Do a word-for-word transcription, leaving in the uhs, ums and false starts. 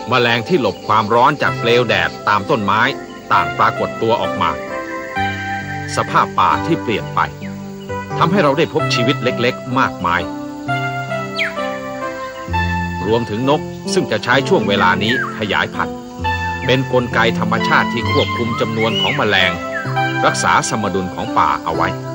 แมลงที่หลบความร้อนจากเปลวแดดตามต้นไม้ต่างปรากฏตัวออกมาสภาพป่าที่เปลี่ยนไปทำให้เราได้พบชีวิตเล็กๆมากมายรวมถึงนกซึ่งจะใช้ช่วงเวลานี้ขยายพันธุ์เป็นกลไกธรรมชาติที่ควบคุมจำนวนของแมลงรักษาสมดุลของป่าเอาไว้